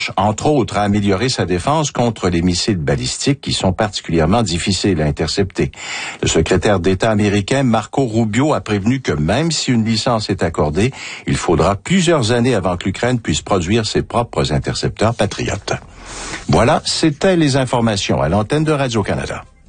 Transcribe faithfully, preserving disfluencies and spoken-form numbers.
entre autres, à améliorer sa défense contre les missiles balistiques qui sont particulièrement difficiles à intercepter. Le secrétaire d'État américain Marco Rubio a prévenu que même si une licence est accordée, il faudra plusieurs années avant que l'Ukraine puisse produire ses propres intercepteurs patriotes. Voilà, c'était les informations à l'antenne de Radio-Canada.